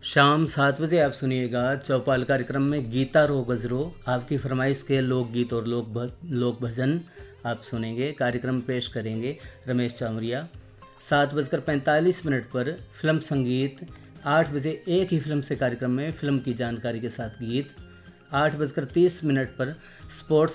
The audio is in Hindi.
शाम 7 बजे आप सुनिएगा चौपाल कार्यक्रम में गीता रो गजरो, आपकी फरमाइश के लोकगीत और लोक भजन आप सुनेंगे। कार्यक्रम पेश करेंगे रमेश चामरिया। 7:45 पर फिल्म संगीत। 8 बजे एक ही फिल्म से कार्यक्रम में फिल्म की जानकारी के साथ गीत। 8:30 पर स्पोर्ट्स